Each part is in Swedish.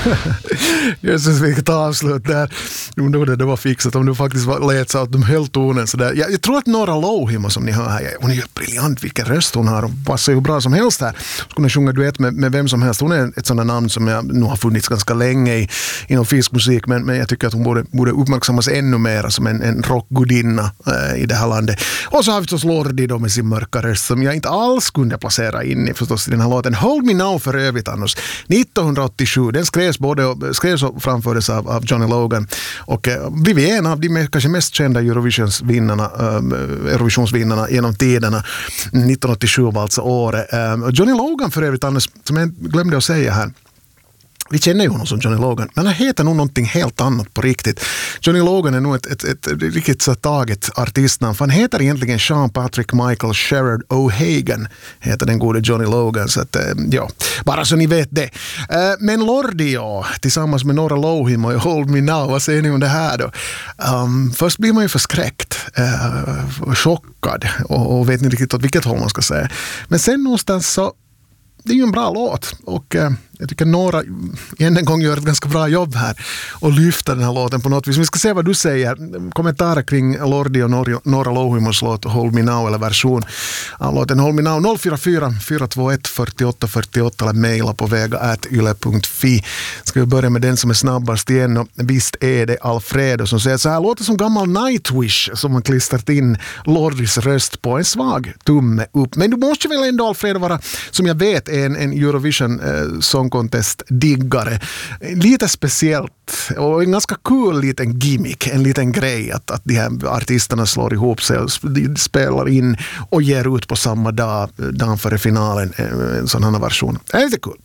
Jesus, vilket avslut där. Undrar det var fixat om du faktiskt lät så att de höll tonen sådär. Jag tror att Nora Lohimo som ni hör här, hon är ju briljant, vilken röst hon har. Hon passar ju bra som helst här. Hon kunde sjunga duett med vem som helst. Hon är ett sådant namn som jag nu har funnits ganska länge inom fiskmusik, men jag tycker att hon borde uppmärksammas ännu mer som en rockgudinna i det här landet. Och så har vi förstås Lordi då med sin mörka röst som jag inte alls kunde placera in i förstås i den här låten. Hold Me Now för övrigt annars. 1987, den skrevs och framfördes av Johnny Logan och blev en av de kanske mest kända Eurovisionsvinnarna genom tiderna. 1987 var alltså året. Johnny Logan för övrigt annars, som jag glömde att säga här, vi känner ju honom som Johnny Logan, men han heter nog någonting helt annat på riktigt. Johnny Logan är nog ett riktigt så taget artistnamn, för han heter egentligen Sean Patrick Michael Sherrod O'Hagan, heter den gode Johnny Logan, så att, ja, bara så ni vet det. Men Lordi, ja, tillsammans med Nora Lohimo och Hold Me Now, vad säger ni om det här då? Först blir man ju förskräckt, chockad och vet inte riktigt åt vilket håll man ska säga. Men sen någonstans så, det är ju en bra låt och jag tycker Nora en gång gör ett ganska bra jobb här och lyfter den här låten på något vis. Vi ska se vad du säger. Kommentarer kring Lordi och Nora Lohimos låt Hold Me Now eller version av låten Hold Me Now 044 421 48 48 eller mejla på vega@yle.fi. Ska vi börja med den som är snabbast igen och visst är det Alfredo som säger så här: låter som gammal Nightwish som man klistrat in Lordis röst på en svag tumme upp. Men du måste väl ändå Alfredo vara, som jag vet, är en Eurovision Song Contest-diggare. Lite speciellt och en ganska cool liten gimmick, en liten grej att de här artisterna slår ihop sig och spelar in och ger ut på samma dag, dagen före finalen, en sån här version. Det är lite cool.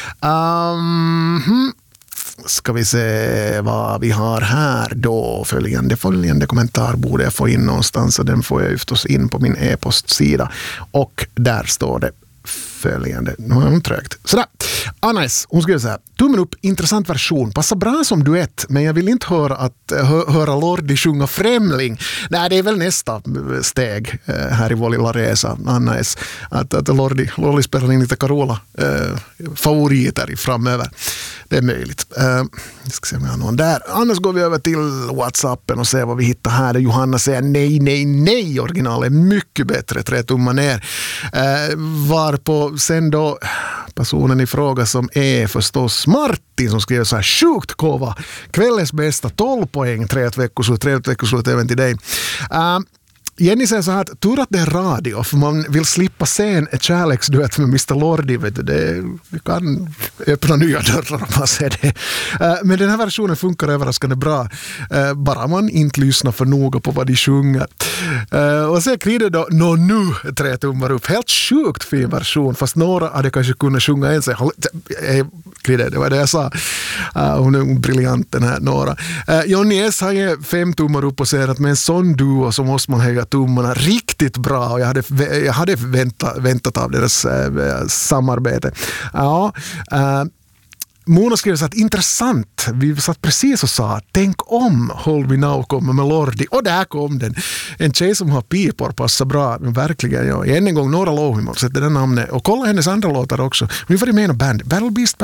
Ska vi se vad vi har här då. Följande kommentar borde jag få in någonstans och den får jag förstås in på min e-postsida och där står det följande. Nu har hon trögt. Sådär. Anais, hon skriver så här: tummen upp, intressant version. Passar bra som duett, men jag vill inte höra Lordi sjunga Främling. Nej, det är väl nästa steg här i vår lilla resa, Anais. Att Lordi spelar in lite Carola favoriter framöver. Det är möjligt. Jag ska se om jag har någon där. Annars går vi över till WhatsAppen och ser vad vi hittar här. Där Johanna säger nej. Original är mycket bättre. 3 tummar ner. Varpå sen då personen i fråga som är förstås Martin som skriver så här: sjukt kova. Kvällens bästa 12 poäng. 3 veckoslut även till dig. Jenny säger så här att tur att det är radio för man vill slippa se en kärleksduett med Mr. Lordi, vet du, det kan öppna nya dörrar om man ser det. Men den här versionen funkar överraskande bra, bara man inte lyssnar för noga på vad de sjunger. Och sen krider då nu 3 tummar upp, helt sjukt fin version, fast några hade kanske kunnat sjunga en sig. Krider, det var det jag sa. Hon är briljant den här Nora. Johnny S har ju 5 tummar upp och säger att med en sån duo så måste man höja tummarna riktigt bra och jag hade väntat av deras samarbete. Ja, Mona skrev så att intressant, vi satt precis och sa tänk om Hold Me Now kommer med Lordi och där kom den. En tjej som har pipor passar bra, men verkligen, ja. Än en gång Nora Lohimo, sätter den namnet och kolla hennes andra låtar också. Vi var det med en band, Battle Beast,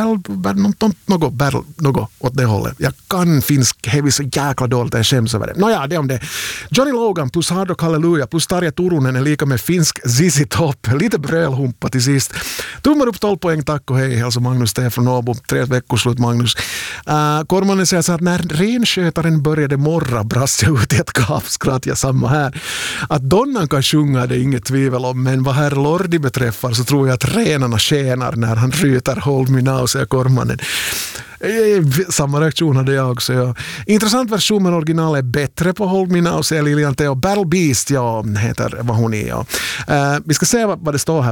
något åt det hållet. Jag kan finsk heavy så jäkla dåligt, jag skäms över det. Nåja, det om det. Johnny Logan plus Hard Rock Hallelujah plus Tarja Turunen är lika med finsk ZZ Top, lite brölhumpa till sist. Tummar upp 12 poäng, tack och hej. Alltså Magnus Stefan Åbo, 3 veckoslut Magnus. Kormanen säger så att när renskötaren började morra brast jag ut i ett gapskratt, jag samma här. Att Donnan kan sjunga det är inget tvivel om, men vad herr Lordi beträffar så tror jag att renarna tjänar när han ryter Hold Me Now, säger Kormanen. Samma reaktion hade jag också. Ja. Intressant version, men original är bättre på Hold Me Now, säger Lilian Theo. Battle Beast, ja, heter vad hon är. Ja. Vi ska se vad det står här.